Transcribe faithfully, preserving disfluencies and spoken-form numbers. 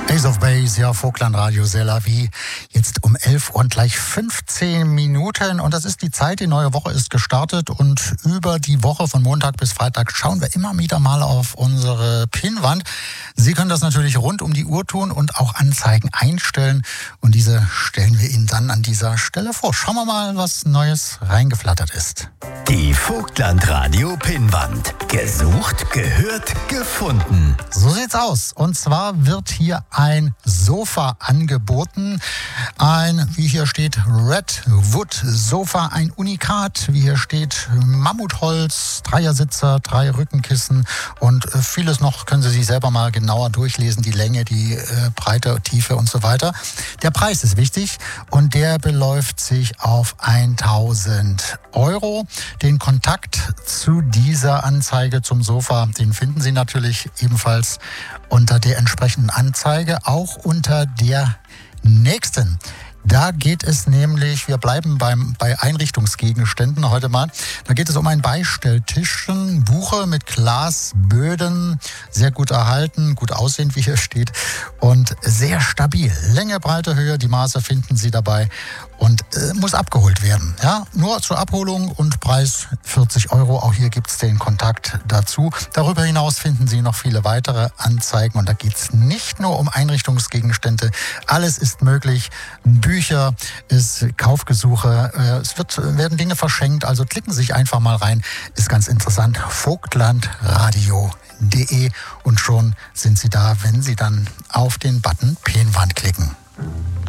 Ace of Base, ja, Vogtland-Radio, C'est la vie. Jetzt um elf Uhr und gleich fünfzehn Minuten. Und das ist die Zeit, die neue Woche ist gestartet. Und über die Woche von Montag bis Freitag schauen wir immer wieder mal auf unsere Pinnwand. Sie können das natürlich rund um die Uhr tun und auch Anzeigen einstellen. Und diese stellen wir Ihnen dann an dieser Stelle vor. Schauen wir mal, was Neues reingeflattert ist. Die Vogtland-Radio Pinnwand. Gesucht, gehört, gefunden. So sieht's aus. Und zwar wird hier ein Sofa angeboten. Ein, wie hier steht, Redwood Sofa, ein Unikat. Wie hier steht, Mammutholz, Dreiersitzer, drei Rückenkissen und vieles noch können Sie sich selber mal genauer durchlesen. Die Länge, die äh, Breite, Tiefe und so weiter. Der Preis ist wichtig und der beläuft sich auf tausend Euro. Den Kontakt zu dieser Anzeige zum Sofa, den finden Sie natürlich ebenfalls unter der entsprechenden Anzeige, auch unter der nächsten. Da geht es nämlich, wir bleiben beim, bei Einrichtungsgegenständen heute mal, da geht es um ein Beistelltischchen, Buche mit Glasböden, sehr gut erhalten, gut aussehend, wie hier steht, und sehr stabil. Länge, Breite, Höhe, die Maße finden Sie dabei und äh, muss abgeholt werden. Ja, nur zur Abholung und Preis vierzig Euro. Auch hier gibt es den Kontakt dazu. Darüber hinaus finden Sie noch viele weitere Anzeigen und da geht es nicht nur um Einrichtungsgegenstände. Alles ist möglich. Bücher, ist Kaufgesuche, äh, es wird, werden Dinge verschenkt. Also klicken Sie sich einfach mal rein. Ist ganz interessant. Vogtlandradio punkt de und schon sind Sie da, wenn Sie dann auf den Button Pinnwand klicken.